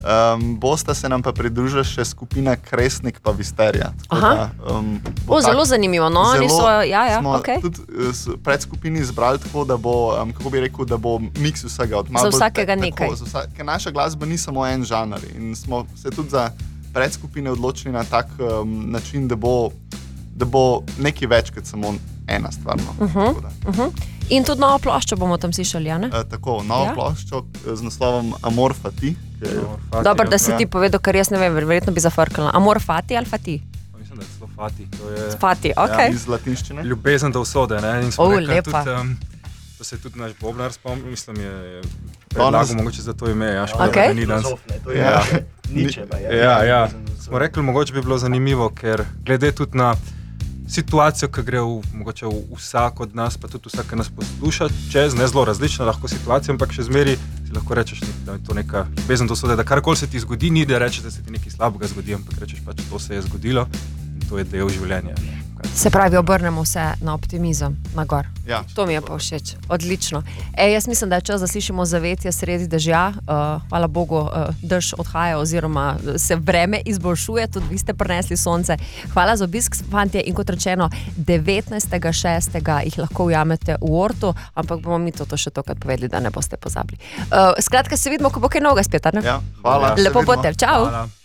Bosta se nam pa pridružila še skupina Kresnik pa Visterija. Zelo zanimivo, no, oni so, smo okay. Tudi pred skupini izbrali tako, da bo, kako bi rekel, da bo miks vsega. Za vsakega nekaj. Ker naša glasba ni samo en žanr in smo se tudi za predskupine odločili na tak način, da bo nekaj več kot samo ena stvar. In tudi novo ploščo bomo tam slišali, ja ne? Tako, novo ploščo z naslovom Amor Fati. Dobro, da si ti povedal, ker jaz ne vem, verjetno bi zafrkala. Amor Fati ali Fati? Mislim, da je celo Fati. To je Fati, okej. Iz latinščine. Ljubezen do usode, ne? In smo rekli lepa. tudi, to se je tudi naš bobnar spomnil, mislim, je predlagal mogoče za to ime, Okay. Ni danes. Ničeva je. Ja. Smo rekli, mogoče bi bilo zanimivo, ker glede tudi na situacijo, ki gre mogoče vsak od nas, pa tudi vsak, ki nas posluša, čez, ne zelo različna lahko situacija, ampak še zmeri si lahko rečeš, da je to neka ljubezen do usode, da karkoli se ti zgodi, ni da rečeš, da se ti nekaj slabega zgodi, ampak rečeš pač, to se je zgodilo in to je del življenja. Se pravi, obrnemo vse na optimizem, na gor. Ja, to mi je pa všeč. Odlično. Jaz mislim, da je čas, da slišimo zavetje sredi dežja. Hvala Bogu, dež odhaja oziroma se vreme izboljšuje, tudi vi ste prinesli sonce. Hvala za obisk, fantje, in kot rečeno, 19.6. jih lahko ujamete v Ortu, ampak bomo mi to še tokrat povedali, da ne boste pozabili. Skratka, se vidimo, ko bo kaj novega spet, ne? Ja, hvala. Lepo pote, čau. Hvala.